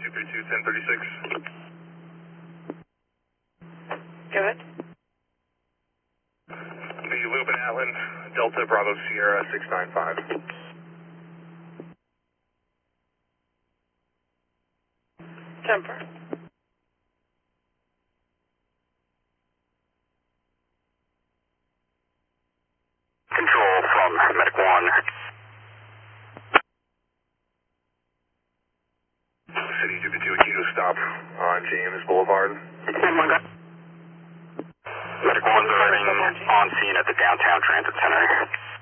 232, 1036. Go ahead. The Lubin Atlan, Delta Bravo Sierra 695. Jumper. Control from Medic 1. City 252 Kilo stop on James Boulevard. Medic 1's arriving on scene at the downtown transit center.